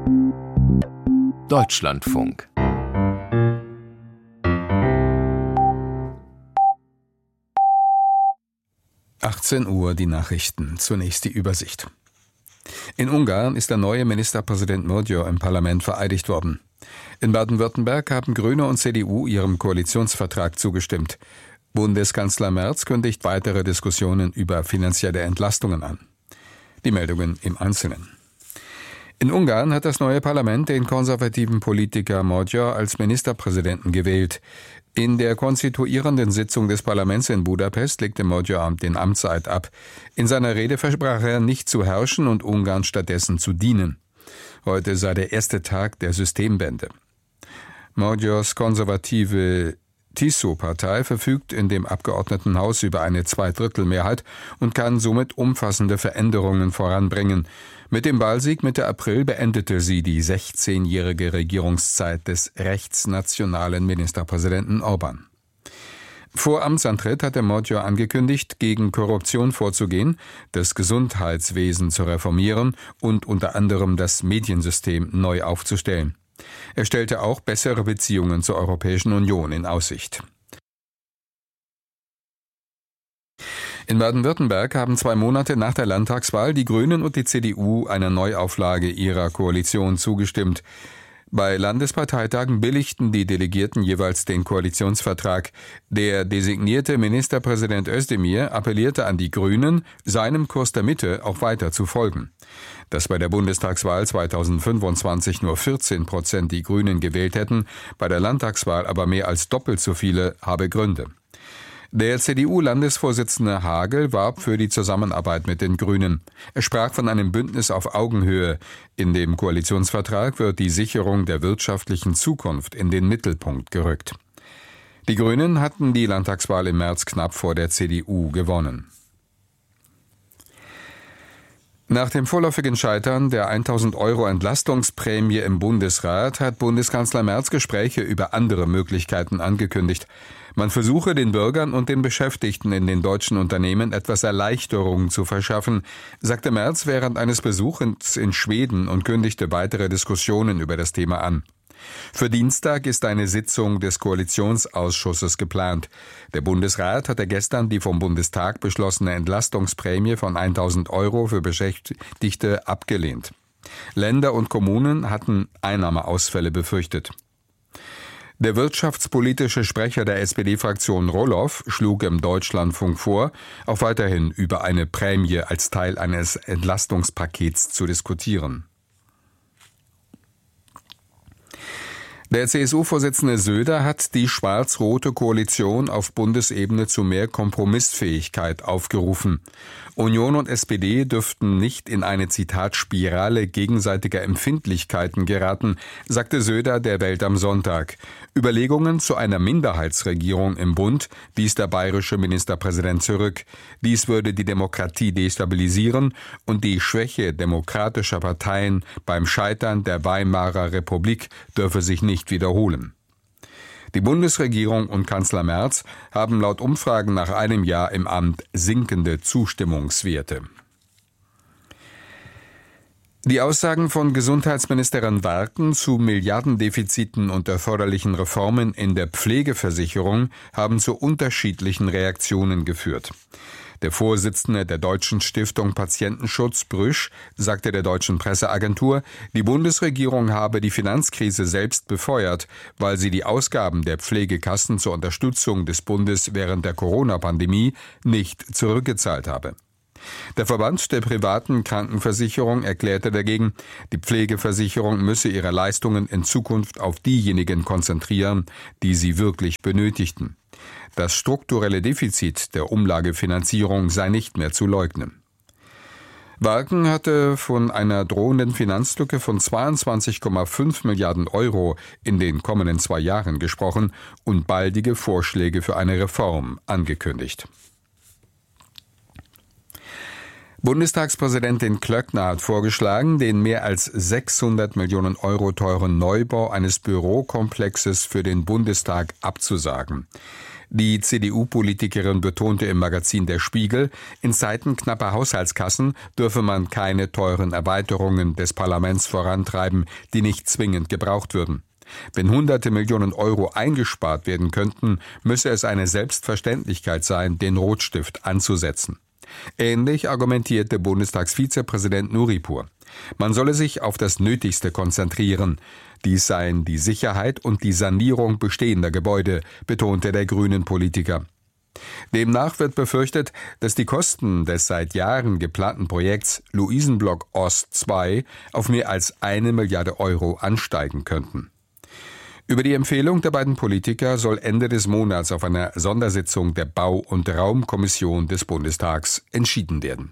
Deutschlandfunk. Uhr die Nachrichten. Zunächst die Übersicht. In Ungarn ist der neue Ministerpräsident Magyar im Parlament vereidigt worden. In Baden-Württemberg haben Grüne und CDU ihrem Koalitionsvertrag zugestimmt. Bundeskanzler Merz kündigt weitere Diskussionen über finanzielle Entlastungen an. Die Meldungen im Einzelnen. In Ungarn hat das neue Parlament den konservativen Politiker Magyar als Ministerpräsidenten gewählt. In der konstituierenden Sitzung des Parlaments in Budapest legte Magyar den Amtseid ab. In seiner Rede versprach er, nicht zu herrschen und Ungarn stattdessen zu dienen. Heute sei der erste Tag der Systemwende. Magyars konservative TISO-Partei verfügt in dem Abgeordnetenhaus über eine Zweidrittelmehrheit und kann somit umfassende Veränderungen voranbringen. Mit dem Wahlsieg Mitte April beendete sie die 16-jährige Regierungszeit des rechtsnationalen Ministerpräsidenten Orbán. Vor Amtsantritt hatte Magyar angekündigt, gegen Korruption vorzugehen, das Gesundheitswesen zu reformieren und unter anderem das Mediensystem neu aufzustellen. Er stellte auch bessere Beziehungen zur Europäischen Union in Aussicht. In Baden-Württemberg haben 2 Monate nach der Landtagswahl die Grünen und die CDU einer Neuauflage ihrer Koalition zugestimmt. Bei Landesparteitagen billigten die Delegierten jeweils den Koalitionsvertrag. Der designierte Ministerpräsident Özdemir appellierte an die Grünen, seinem Kurs der Mitte auch weiter zu folgen. Dass bei der Bundestagswahl 2025 nur 14% die Grünen gewählt hätten, bei der Landtagswahl aber mehr als doppelt so viele, habe Gründe. Der CDU-Landesvorsitzende Hagel warb für die Zusammenarbeit mit den Grünen. Er sprach von einem Bündnis auf Augenhöhe. In dem Koalitionsvertrag wird die Sicherung der wirtschaftlichen Zukunft in den Mittelpunkt gerückt. Die Grünen hatten die Landtagswahl im März knapp vor der CDU gewonnen. Nach dem vorläufigen Scheitern der 1.000 € Entlastungsprämie im Bundesrat hat Bundeskanzler Merz Gespräche über andere Möglichkeiten angekündigt. Man versuche, den Bürgern und den Beschäftigten in den deutschen Unternehmen etwas Erleichterung zu verschaffen, sagte Merz während eines Besuches in Schweden und kündigte weitere Diskussionen über das Thema an. Für Dienstag ist eine Sitzung des Koalitionsausschusses geplant. Der Bundesrat hatte gestern die vom Bundestag beschlossene Entlastungsprämie von 1.000 € für Beschäftigte abgelehnt. Länder und Kommunen hatten Einnahmeausfälle befürchtet. Der wirtschaftspolitische Sprecher der SPD-Fraktion Roloff schlug im Deutschlandfunk vor, auch weiterhin über eine Prämie als Teil eines Entlastungspakets zu diskutieren. Der CSU-Vorsitzende Söder hat die schwarz-rote Koalition auf Bundesebene zu mehr Kompromissfähigkeit aufgerufen. Union und SPD dürften nicht in eine, Zitat, Spirale gegenseitiger Empfindlichkeiten geraten, sagte Söder der Welt am Sonntag. Überlegungen zu einer Minderheitsregierung im Bund wies der bayerische Ministerpräsident zurück. Dies würde die Demokratie destabilisieren und die Schwäche demokratischer Parteien beim Scheitern der Weimarer Republik dürfe sich nicht wiederholen. Die Bundesregierung und Kanzler Merz haben laut Umfragen nach einem Jahr im Amt sinkende Zustimmungswerte. Die Aussagen von Gesundheitsministerin Warken zu Milliardendefiziten und erforderlichen Reformen in der Pflegeversicherung haben zu unterschiedlichen Reaktionen geführt. Der Vorsitzende der Deutschen Stiftung Patientenschutz, Brüsch, sagte der deutschen Presseagentur, die Bundesregierung habe die Finanzkrise selbst befeuert, weil sie die Ausgaben der Pflegekassen zur Unterstützung des Bundes während der Corona-Pandemie nicht zurückgezahlt habe. Der Verband der privaten Krankenversicherung erklärte dagegen, die Pflegeversicherung müsse ihre Leistungen in Zukunft auf diejenigen konzentrieren, die sie wirklich benötigten. Das strukturelle Defizit der Umlagefinanzierung sei nicht mehr zu leugnen. Warken hatte von einer drohenden Finanzlücke von 22,5 Milliarden € in den kommenden 2 Jahren gesprochen und baldige Vorschläge für eine Reform angekündigt. Bundestagspräsidentin Klöckner hat vorgeschlagen, den mehr als 600 Millionen € teuren Neubau eines Bürokomplexes für den Bundestag abzusagen. Die CDU-Politikerin betonte im Magazin Der Spiegel, in Zeiten knapper Haushaltskassen dürfe man keine teuren Erweiterungen des Parlaments vorantreiben, die nicht zwingend gebraucht würden. Wenn hunderte Millionen Euro eingespart werden könnten, müsse es eine Selbstverständlichkeit sein, den Rotstift anzusetzen. Ähnlich argumentierte Bundestagsvizepräsident Nuripur. Man solle sich auf das Nötigste konzentrieren. Dies seien die Sicherheit und die Sanierung bestehender Gebäude, betonte der Grünen-Politiker. Demnach wird befürchtet, dass die Kosten des seit Jahren geplanten Projekts Luisenblock Ost 2 auf mehr als 1 Milliarde Euro ansteigen könnten. Über die Empfehlung der beiden Politiker soll Ende des Monats auf einer Sondersitzung der Bau- und Raumkommission des Bundestags entschieden werden.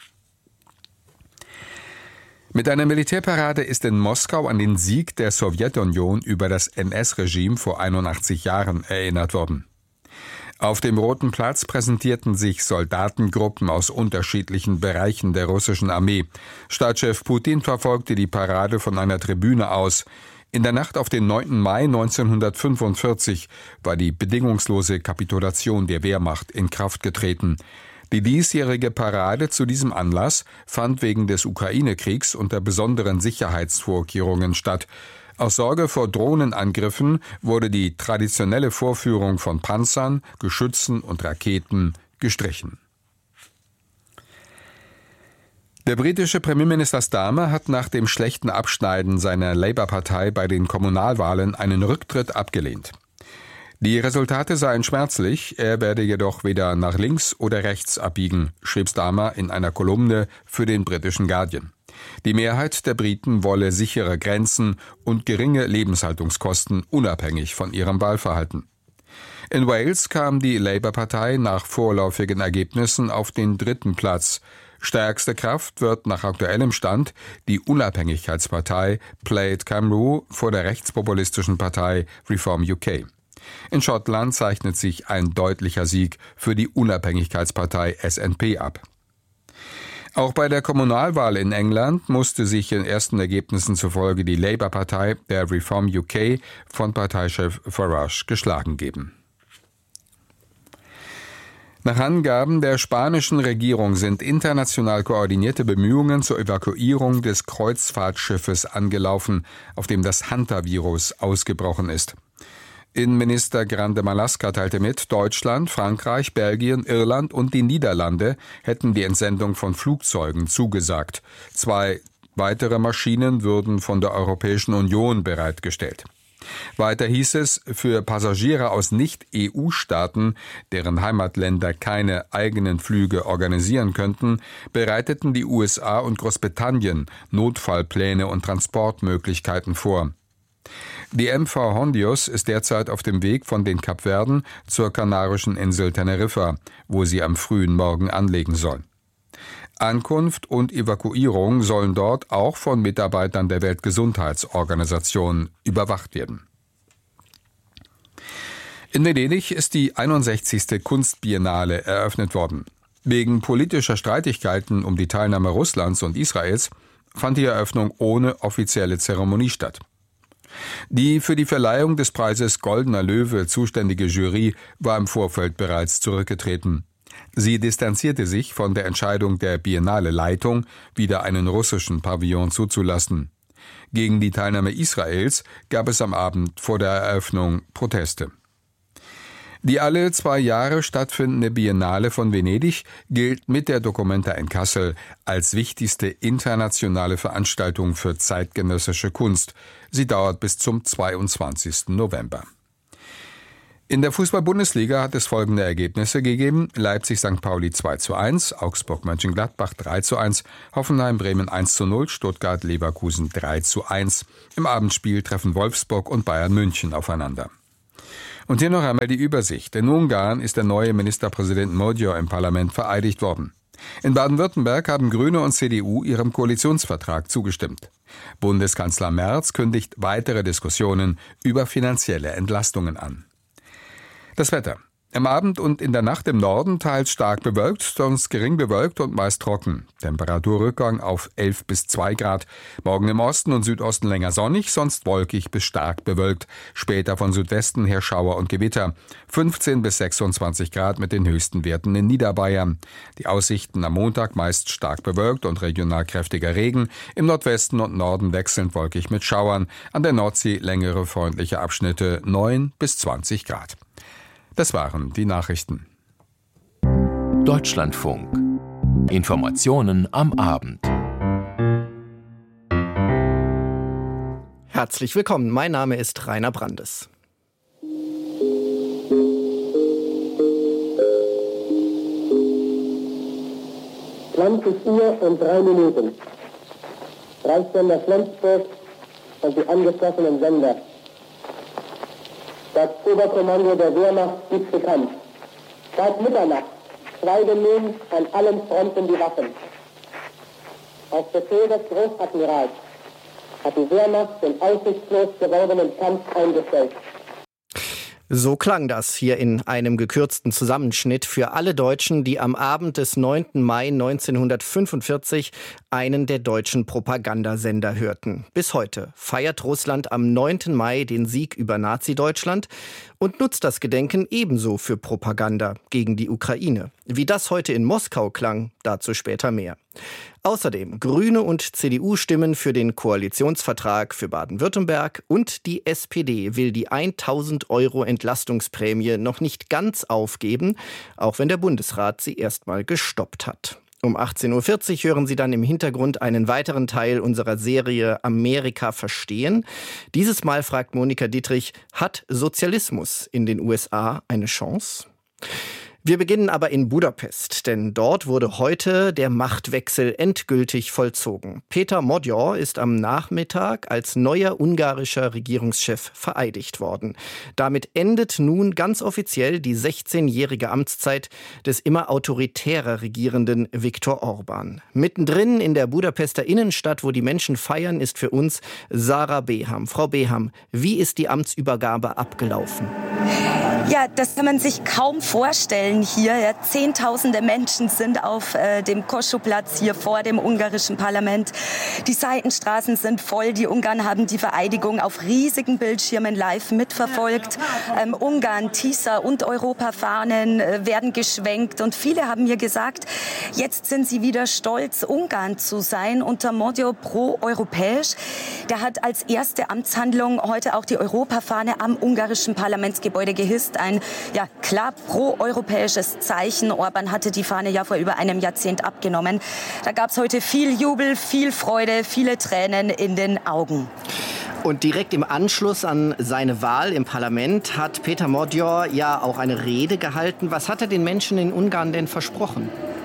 Mit einer Militärparade ist in Moskau an den Sieg der Sowjetunion über das NS-Regime vor 81 Jahren erinnert worden. Auf dem Roten Platz präsentierten sich Soldatengruppen aus unterschiedlichen Bereichen der russischen Armee. Staatschef Putin verfolgte die Parade von einer Tribüne aus. In der Nacht auf den 9. Mai 1945 war die bedingungslose Kapitulation der Wehrmacht in Kraft getreten. Die diesjährige Parade zu diesem Anlass fand wegen des Ukraine-Kriegs unter besonderen Sicherheitsvorkehrungen statt. Aus Sorge vor Drohnenangriffen wurde die traditionelle Vorführung von Panzern, Geschützen und Raketen gestrichen. Der britische Premierminister Starmer hat nach dem schlechten Abschneiden seiner Labour-Partei bei den Kommunalwahlen einen Rücktritt abgelehnt. Die Resultate seien schmerzlich, er werde jedoch weder nach links oder rechts abbiegen, schrieb Starmer in einer Kolumne für den britischen Guardian. Die Mehrheit der Briten wolle sichere Grenzen und geringe Lebenshaltungskosten unabhängig von ihrem Wahlverhalten. In Wales kam die Labour-Partei nach vorläufigen Ergebnissen auf den 3. Platz. Stärkste Kraft wird nach aktuellem Stand die Unabhängigkeitspartei Plaid Cymru vor der rechtspopulistischen Partei Reform UK. In Schottland zeichnet sich ein deutlicher Sieg für die Unabhängigkeitspartei SNP ab. Auch bei der Kommunalwahl in England musste sich in ersten Ergebnissen zufolge die Labour-Partei der Reform UK von Parteichef Farage geschlagen geben. Nach Angaben der spanischen Regierung sind international koordinierte Bemühungen zur Evakuierung des Kreuzfahrtschiffes angelaufen, auf dem das Hantavirus ausgebrochen ist. Innenminister Grande Marlaska teilte mit, Deutschland, Frankreich, Belgien, Irland und die Niederlande hätten die Entsendung von Flugzeugen zugesagt. 2 weitere Maschinen würden von der Europäischen Union bereitgestellt. Weiter hieß es, für Passagiere aus Nicht-EU-Staaten, deren Heimatländer keine eigenen Flüge organisieren könnten, bereiteten die USA und Großbritannien Notfallpläne und Transportmöglichkeiten vor. Die MV Hondius ist derzeit auf dem Weg von den Kapverden zur kanarischen Insel Teneriffa, wo sie am frühen Morgen anlegen soll. Ankunft und Evakuierung sollen dort auch von Mitarbeitern der Weltgesundheitsorganisation überwacht werden. In Venedig ist die 61. Kunstbiennale eröffnet worden. Wegen politischer Streitigkeiten um die Teilnahme Russlands und Israels fand die Eröffnung ohne offizielle Zeremonie statt. Die für die Verleihung des Preises Goldener Löwe zuständige Jury war im Vorfeld bereits zurückgetreten. Sie distanzierte sich von der Entscheidung der Biennale-Leitung, wieder einen russischen Pavillon zuzulassen. Gegen die Teilnahme Israels gab es am Abend vor der Eröffnung Proteste. Die alle 2 Jahre stattfindende Biennale von Venedig gilt mit der Documenta in Kassel als wichtigste internationale Veranstaltung für zeitgenössische Kunst. Sie dauert bis zum 22. November. In der Fußball-Bundesliga hat es folgende Ergebnisse gegeben: Leipzig-St. Pauli 2:1, Augsburg-Mönchengladbach 3:1, Hoffenheim-Bremen 1:0, Stuttgart-Leverkusen 3:1. Im Abendspiel treffen Wolfsburg und Bayern München aufeinander. Und hier noch einmal die Übersicht. In Ungarn ist der neue Ministerpräsident Magyar im Parlament vereidigt worden. In Baden-Württemberg haben Grüne und CDU ihrem Koalitionsvertrag zugestimmt. Bundeskanzler Merz kündigt weitere Diskussionen über finanzielle Entlastungen an. Das Wetter. Am Abend und in der Nacht im Norden teils stark bewölkt, sonst gering bewölkt und meist trocken. Temperaturrückgang auf 11 bis 2 Grad. Morgen im Osten und Südosten länger sonnig, sonst wolkig bis stark bewölkt. Später von Südwesten her Schauer und Gewitter. 15 bis 26 Grad mit den höchsten Werten in Niederbayern. Die Aussichten am Montag meist stark bewölkt und regional kräftiger Regen. Im Nordwesten und Norden wechselnd wolkig mit Schauern. An der Nordsee längere freundliche Abschnitte 9 bis 20 Grad. Das waren die Nachrichten. Deutschlandfunk. Informationen am Abend. Herzlich willkommen, mein Name ist Rainer Brandes. Uhr und 3 Minuten. Reichssender Flensburg und die angeschlossenen Sender. Das Oberkommando der Wehrmacht gibt bekannt. Seit Mitternacht schweigen nun an allen Fronten die Waffen. Auf Befehl des Großadmirals hat die Wehrmacht den aussichtslos gewordenen Kampf eingestellt. So klang das hier in einem gekürzten Zusammenschnitt für alle Deutschen, die am Abend des 9. Mai 1945 einen der deutschen Propagandasender hörten. Bis heute feiert Russland am 9. Mai den Sieg über Nazi-Deutschland und nutzt das Gedenken ebenso für Propaganda gegen die Ukraine. Wie das heute in Moskau klang, dazu später mehr. Außerdem Grüne und CDU stimmen für den Koalitionsvertrag für Baden-Württemberg und die SPD will die 1.000 € Entlastungsprämie noch nicht ganz aufgeben, auch wenn der Bundesrat sie erstmal gestoppt hat. Um 18.40 Uhr hören Sie dann im Hintergrund einen weiteren Teil unserer Serie Amerika verstehen. Dieses Mal fragt Monika Dietrich, hat Sozialismus in den USA eine Chance? Wir beginnen aber in Budapest, denn dort wurde heute der Machtwechsel endgültig vollzogen. Péter Magyar ist am Nachmittag als neuer ungarischer Regierungschef vereidigt worden. Damit endet nun ganz offiziell die 16-jährige Amtszeit des immer autoritärer regierenden Viktor Orbán. Mittendrin in der Budapester Innenstadt, wo die Menschen feiern, ist für uns Sarah Beham. Frau Beham, wie ist die Amtsübergabe abgelaufen? Ja, das kann man sich kaum vorstellen hier. Ja, Zehntausende Menschen sind auf dem Kossuth-Platz hier vor dem ungarischen Parlament. Die Seitenstraßen sind voll. Die Ungarn haben die Vereidigung auf riesigen Bildschirmen live mitverfolgt. Ungarn, Tisza und Europafahnen werden geschwenkt. Und viele haben mir gesagt, jetzt sind sie wieder stolz, Ungarn zu sein unter Magyar pro-europäisch. Der hat als erste Amtshandlung heute auch die Europafahne am ungarischen Parlamentsgebäude gehisst. Ein ja, klar pro-europäisches Zeichen. Orbán hatte die Fahne ja vor über einem Jahrzehnt abgenommen. Da gab es heute viel Jubel, viel Freude, viele Tränen in den Augen. Und direkt im Anschluss an seine Wahl im Parlament hat Péter Magyar ja auch eine Rede gehalten. Was hat er den Menschen in Ungarn denn versprochen?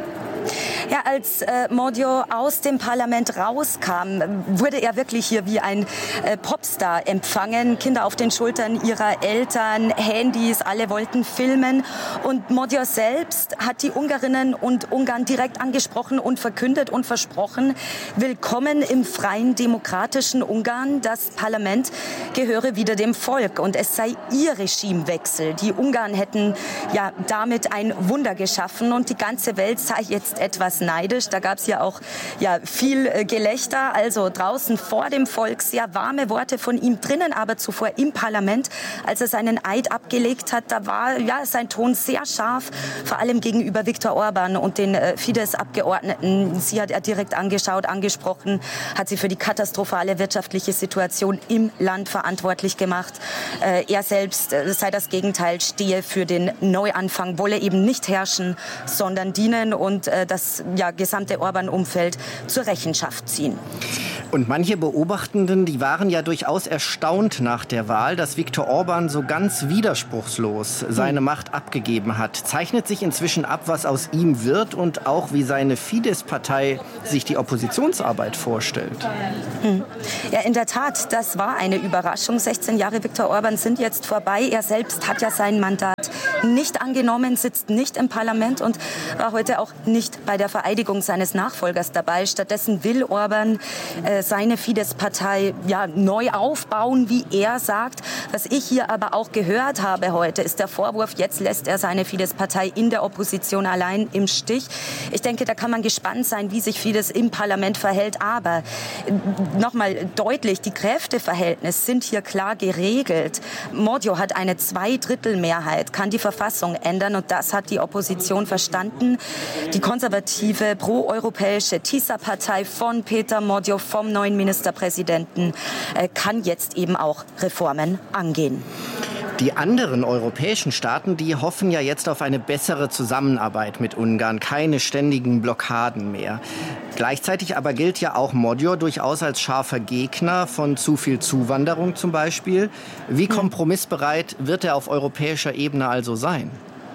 Ja, als Magyar aus dem Parlament rauskam, wurde er wirklich hier wie ein Popstar empfangen. Kinder auf den Schultern ihrer Eltern, Handys, alle wollten filmen. Und Magyar selbst hat die Ungarinnen und Ungarn direkt angesprochen und verkündet und versprochen, willkommen im freien, demokratischen Ungarn. Das Parlament gehöre wieder dem Volk und es sei ihr Regimewechsel. Die Ungarn hätten ja damit ein Wunder geschaffen und die ganze Welt sei jetzt etwas neidisch. Da gab es ja auch viel Gelächter, also draußen vor dem Volk sehr warme Worte von ihm, drinnen aber zuvor im Parlament, als er seinen Eid abgelegt hat, da war sein Ton sehr scharf, vor allem gegenüber Viktor Orbán und den Fidesz-Abgeordneten. Sie hat er direkt angeschaut, angesprochen, hat sie für die katastrophale wirtschaftliche Situation im Land verantwortlich gemacht. Er selbst sei das Gegenteil, stehe für den Neuanfang, wolle eben nicht herrschen, sondern dienen und das gesamte Orbán-Umfeld zur Rechenschaft ziehen. Und manche Beobachtenden, die waren ja durchaus erstaunt nach der Wahl, dass Viktor Orbán so ganz widerspruchslos seine Macht abgegeben hat. Zeichnet sich inzwischen ab, was aus ihm wird und auch wie seine Fidesz-Partei sich die Oppositionsarbeit vorstellt. Ja, in der Tat, das war eine Überraschung. 16 Jahre Viktor Orbán sind jetzt vorbei. Er selbst hat ja sein Mandat nicht angenommen, sitzt nicht im Parlament und war heute auch nicht bei der Vereidigung seines Nachfolgers dabei. Stattdessen will Orbán seine Fidesz-Partei neu aufbauen, wie er sagt. Was ich hier aber auch gehört habe heute, ist der Vorwurf, jetzt lässt er seine Fidesz-Partei in der Opposition allein im Stich. Ich denke, da kann man gespannt sein, wie sich Fidesz im Parlament verhält. Aber nochmal deutlich, die Kräfteverhältnisse sind hier klar geregelt. Mordio hat eine Zweidrittelmehrheit, kann die Verfassung ändern und das hat die Opposition verstanden. Die konservative, proeuropäische TISA-Partei von Peter Mordio, vom neuen Ministerpräsidenten, kann jetzt eben auch Reformen angehen. Die anderen europäischen Staaten, die hoffen ja jetzt auf eine bessere Zusammenarbeit mit Ungarn, keine ständigen Blockaden mehr. Gleichzeitig aber gilt ja auch Mordio durchaus als scharfer Gegner von zu viel Zuwanderung zum Beispiel. Wie kompromissbereit wird er auf europäischer Ebene also sein?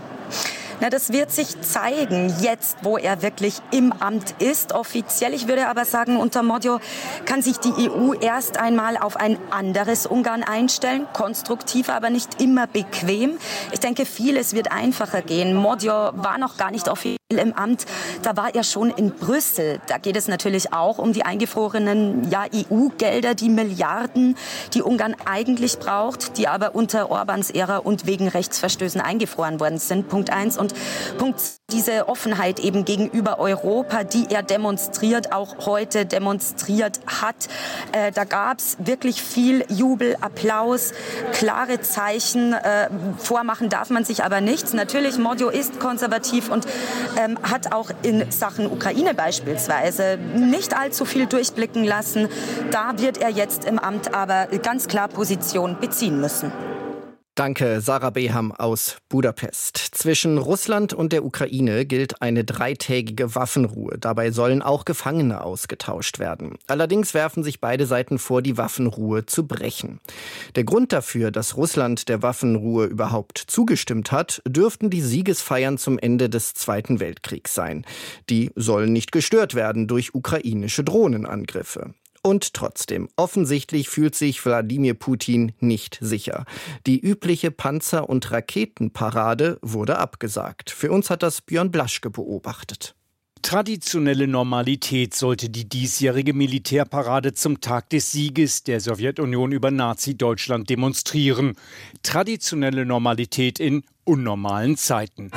Na, das wird sich zeigen, jetzt, wo er wirklich im Amt ist, offiziell. Ich würde aber sagen, unter Mordio kann sich die EU erst einmal auf ein anderes Ungarn einstellen. Konstruktiv, aber nicht immer bequem. Ich denke, vieles wird einfacher gehen. Mordio war noch gar nicht offiziell im Amt. Da war er schon in Brüssel. Da geht es natürlich auch um die eingefrorenen EU-Gelder, die Milliarden, die Ungarn eigentlich braucht, die aber unter Orbáns Ära und wegen Rechtsverstößen eingefroren worden sind. Punkt 1. Und Punkt, diese Offenheit eben gegenüber Europa, die er demonstriert, auch heute demonstriert hat. Da gab es wirklich viel Jubel, Applaus, klare Zeichen. Vormachen darf man sich aber nichts. Natürlich, Mordio ist konservativ und hat auch in Sachen Ukraine beispielsweise nicht allzu viel durchblicken lassen. Da wird er jetzt im Amt aber ganz klar Position beziehen müssen. Danke, Sarah Beham aus Budapest. Zwischen Russland und der Ukraine gilt eine 3-tägige Waffenruhe. Dabei sollen auch Gefangene ausgetauscht werden. Allerdings werfen sich beide Seiten vor, die Waffenruhe zu brechen. Der Grund dafür, dass Russland der Waffenruhe überhaupt zugestimmt hat, dürften die Siegesfeiern zum Ende des Zweiten Weltkriegs sein. Die sollen nicht gestört werden durch ukrainische Drohnenangriffe. Und trotzdem, offensichtlich fühlt sich Wladimir Putin nicht sicher. Die übliche Panzer- und Raketenparade wurde abgesagt. Für uns hat das Björn Blaschke beobachtet. Traditionelle Normalität sollte die diesjährige Militärparade zum Tag des Sieges der Sowjetunion über Nazi-Deutschland demonstrieren. Traditionelle Normalität in unnormalen Zeiten.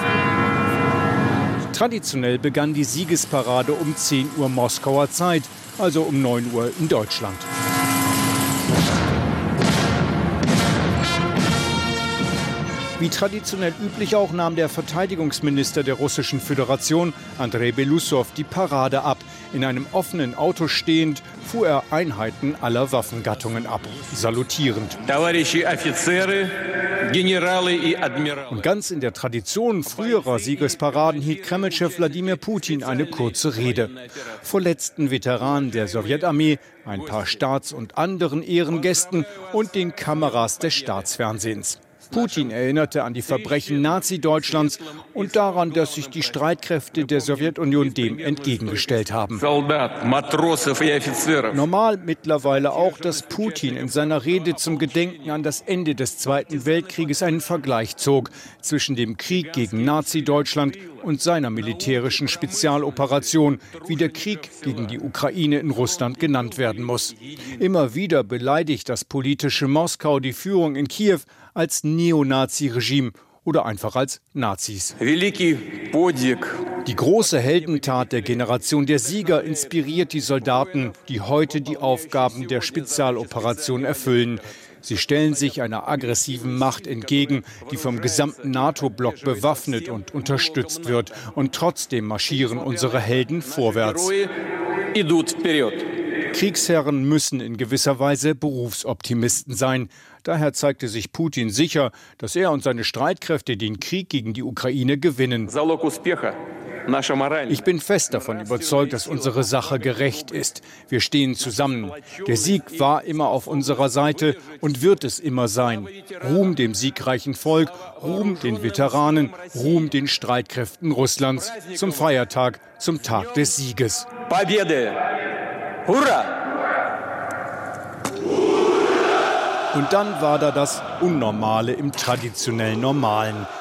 Traditionell begann die Siegesparade um 10 Uhr Moskauer Zeit, also um 9 Uhr in Deutschland. Wie traditionell üblich auch nahm der Verteidigungsminister der Russischen Föderation, Andrei Beloussow, die Parade ab. In einem offenen Auto stehend fuhr er Einheiten aller Waffengattungen ab, salutierend. Und ganz in der Tradition früherer Siegesparaden hielt Kremlchef Wladimir Putin eine kurze Rede. Vor letzten Veteranen der Sowjetarmee, ein paar Staats- und anderen Ehrengästen und den Kameras des Staatsfernsehens. Putin erinnerte an die Verbrechen Nazi-Deutschlands und daran, dass sich die Streitkräfte der Sowjetunion dem entgegengestellt haben. Normal mittlerweile auch, dass Putin in seiner Rede zum Gedenken an das Ende des Zweiten Weltkrieges einen Vergleich zog zwischen dem Krieg gegen Nazi-Deutschland und seiner militärischen Spezialoperation, wie der Krieg gegen die Ukraine in Russland genannt werden muss. Immer wieder beleidigt das politische Moskau die Führung in Kiew als Neonazi-Regime oder einfach als Nazis. Die große Heldentat der Generation der Sieger inspiriert die Soldaten, die heute die Aufgaben der Spezialoperation erfüllen. Sie stellen sich einer aggressiven Macht entgegen, die vom gesamten NATO-Block bewaffnet und unterstützt wird. Und trotzdem marschieren unsere Helden vorwärts. Kriegsherren müssen in gewisser Weise Berufsoptimisten sein. Daher zeigte sich Putin sicher, dass er und seine Streitkräfte den Krieg gegen die Ukraine gewinnen. Ich bin fest davon überzeugt, dass unsere Sache gerecht ist. Wir stehen zusammen. Der Sieg war immer auf unserer Seite und wird es immer sein. Ruhm dem siegreichen Volk, Ruhm den Veteranen, Ruhm den Streitkräften Russlands zum Feiertag, zum Tag des Sieges. Hurra! Und dann war da das Unnormale im traditionell Normalen.